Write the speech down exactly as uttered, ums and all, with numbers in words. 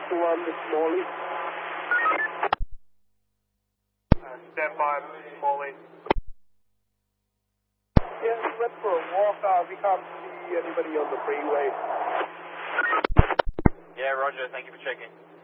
to one, this Morley. Uh, stand by, Morley. Yeah, he went for a walk. Uh, we can't see anybody on the freeway. Yeah, roger. Thank you for checking.